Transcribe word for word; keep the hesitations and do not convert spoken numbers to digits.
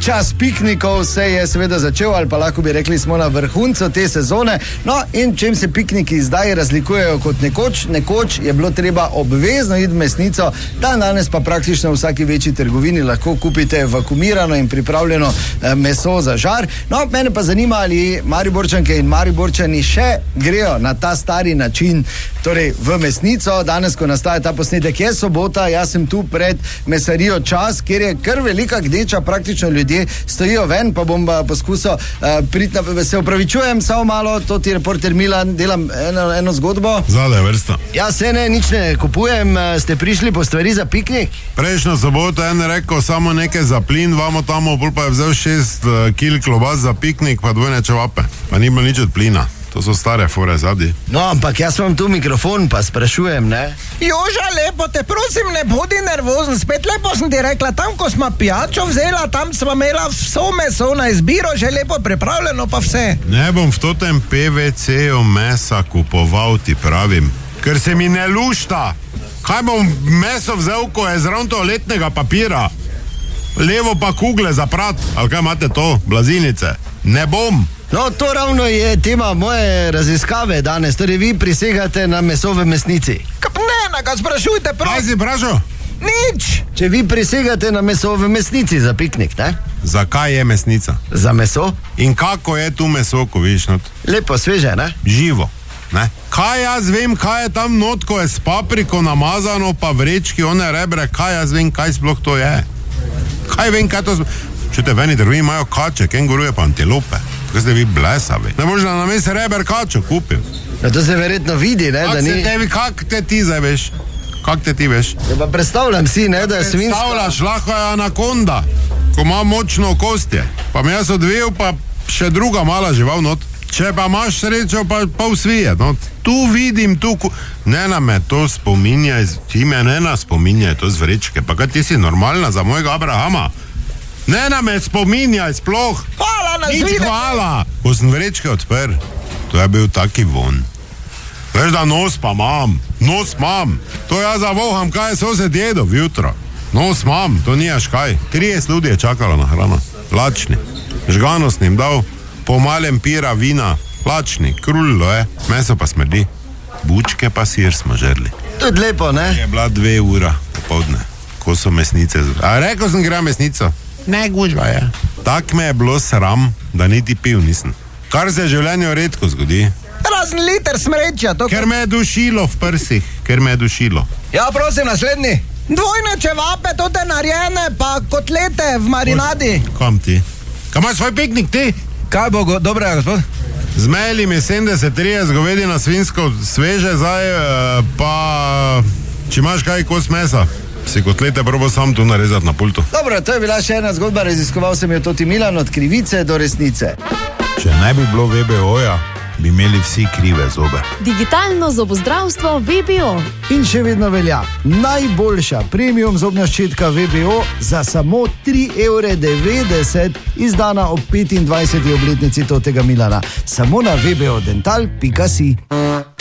čas piknikov se je seveda začel, ali pa lahko bi rekli, smo na vrhuncu te sezone. No, in čem se pikniki zdaj razlikujejo kot nekoč? Nekoč je bilo treba obvezno iti v mesnico, dan danes pa praktično v vsaki večji trgovini lahko kupite vakuumirano in pripravljeno eh, meso za žar. No, mene pa zanima, ali Mariborčanke in Mariborčani še grejo na ta stari način, torej v mesnico. Danes, ko nastaja ta posnetek, je sobota, jaz sem tu pred mesarijo Čas, kjer je kar velika gneča, praktično ljudje stojijo ven, pa bom pa poskusil uh, priti na... Se opravičujem, samo malo, to ti reporter Milan, delam eno, eno zgodbo. Zadaj vrsta. Ja, se ne, nič ne kupujem, ste prišli po stvari za piknik? Prejšnjo soboto en rekel samo nekaj za plin, vamo tamo, pol pa je vzel šest uh, kil klobas za piknik, pa dvojne čevape. Pa ni bilo nič od plina. To so stare fore zadnji. No, ampak jaz imam tu mikrofon, pa sprašujem, ne? Joža, lepo te prosim, ne bodi nervozen, spet lepo sem ti rekla, tam, ko smo pijačo vzela, tam smo imela vso meso na izbiro, že lepo pripravljeno, pa vse. Ne bom v totem P V C-ju mesa kupoval, ti pravim, ker se mi ne lušta. Kaj bom meso vzel, ko je zraven toaletnega papira? Levo pa kugle za prat, ali kaj imate to, blazinice? Ne bom. No, to ravno je tema moje raziskave danes, torej vi prisegate na meso v mesnici. Kap ne, na ga sprašujte, prav. Kaj si vprašal? Nič. Če vi prisegate na meso v mesnici za piknik, ne? Zakaj je mesnica? Za meso? In kako je tu meso, ko vidiš not? Lepo, sveže, ne? Živo, ne? Kaj jaz vem, kaj je tam not, ko je s papriko namazano, pa vrečki, one rebre, kaj jaz vem, kaj sploh to je? Kaj vem, kaj to... Čute, veni drvi imajo kače, kenguruje pa antilope. Tako ste vi blesavi. Ne možda na mesi reber kačo kupil. Ja, to se verjetno vidi, ne? Kak Da se ni... tebi, kak te ti zdaj veš? Kak te ti veš? Ja, pa predstavljam si, ne, da je svinjska... Predstavljaš, lahko je anakonda, ko ima močno kostje. Pa mi jaz odvijel, pa še druga mala žival not. Če pa imaš srečo, pa pol svije not. Tu vidim, tu... Ku... Ne na me to spominjaj, ti me ne na spominjaj to z vrečke. Pa kaj ti si normalna za mojega Abrahama? Ne na me spominjaj sploh. Hvala na Nič zvide. hvala. Ko sem vrečke odprl, to je bil taki von. Veš, da nos pa imam, nos imam. To jaz zavoham, kaj je sosed jedel jutro. Nos imam, to nijaš kaj. trideset ljudi je čakalo na hrano. Lačni. Žgano sem jim dal, po malem pira vina. Lačni, krullo je. Meso pa smrdi. Bučke pa sir smo žerli. Tudi lepo, ne? Je bila dve ura popoldne, ko so mesnice. A rekel sem, gre mesnico. Ne, gužva je. Tak me je bilo sram, da niti pil nisem. Kar se v življenju redko zgodi. Razen liter smrečja, to... Ker me je dušilo v prsih, ker me je dušilo. Ja, prosim, naslednji. Dvojne čevape, to te narejene, pa kotlete v marinadi. Kam ti? Kam imaš svoj piknik ti? Kaj bo, go... dobrega, gospod? Zmeli mi sedemdeset trideset govedina svinjsko sveže, zdaj pa... Če imaš kaj kos mesa, si kotlete probo sam tu narezati na pultu. Dobro, to je bila še ena zgodba, raziskoval sem jo Toti Milan, od krivice do resnice. Če ne bi bilo V B O-ja, bi imeli vsi krive zobe. Digitalno zobozdravstvo V B O. In še vedno velja, najboljša premium zobna ščetka V B O za samo tri evre devetdeset, izdana ob petindvajseti obletnici Totega Milana. Samo na v b o dental pika si.